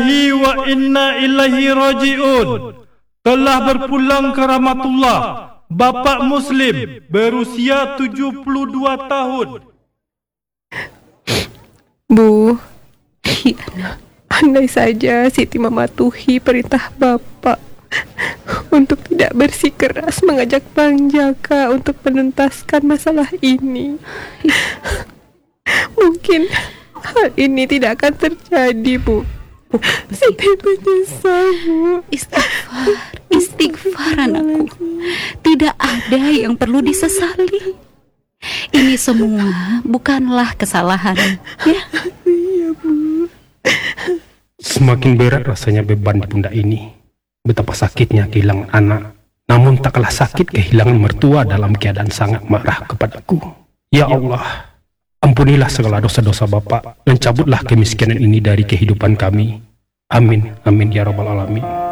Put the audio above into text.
lillahi wa inna ilaihi raji'un. Telah berpulang ke rahmatullah Bapak Muslim berusia 72 tahun. Bu, andai saja Siti mematuhi perintah Bapak untuk tidak bersikeras mengajak Bang Jaka untuk menuntaskan masalah ini, mungkin hal ini tidak akan terjadi, Bu. Siti menyesal, Bu. Istighfar anakku. Tidak ada yang perlu disesali. Ini semua bukanlah kesalahan, ya. Iya, Bu. Semakin berat rasanya beban di pundak ini. Betapa sakitnya kehilangan anak, namun tak kalah sakit kehilangan mertua dalam keadaan sangat marah kepadaku. Ya Allah, ampunilah segala dosa-dosa Bapak dan cabutlah kemiskinan ini dari kehidupan kami. Amin, amin ya rabbal alamin.